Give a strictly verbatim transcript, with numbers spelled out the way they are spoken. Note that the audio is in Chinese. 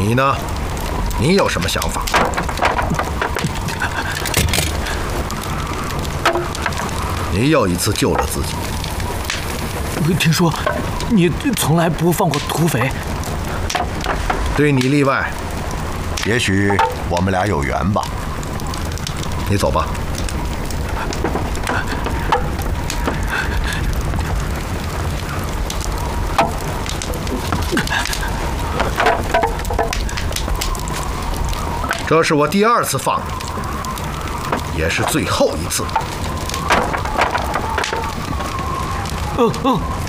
你呢？你有什么想法？你又一次救了自己。 听说你从来不放过土匪， 对你例外。 也许我们俩有缘吧。 你走吧。这是我第二次放你，也是最后一次。 嗯嗯，